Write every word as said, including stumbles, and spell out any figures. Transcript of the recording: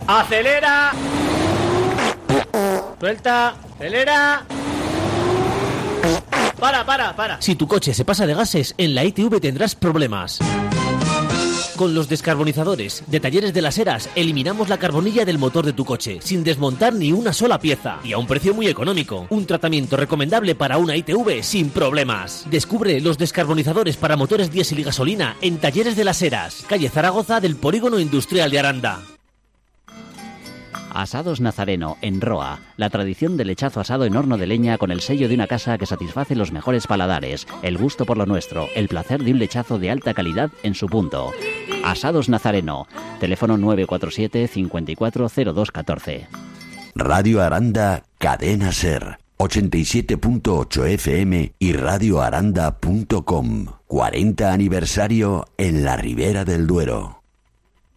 ¡Acelera! Suelta, acelera. Para, para, para. Si tu coche se pasa de gases, en la I T V tendrás problemas. Con los descarbonizadores de Talleres de las Heras eliminamos la carbonilla del motor de tu coche sin desmontar ni una sola pieza y a un precio muy económico. Un tratamiento recomendable para una I T V sin problemas. Descubre los descarbonizadores para motores diésel y gasolina en Talleres de las Heras, calle Zaragoza del Polígono Industrial de Aranda. Asados Nazareno, en Roa. La tradición del lechazo asado en horno de leña con el sello de una casa que satisface los mejores paladares. El gusto por lo nuestro, el placer de un lechazo de alta calidad en su punto. Asados Nazareno. Teléfono nueve cuatro siete, cinco cuatro cero dos uno cuatro. Radio Aranda, Cadena Ser. ochenta y siete punto ocho F M y radio aranda punto com. cuarenta aniversario en la Ribera del Duero.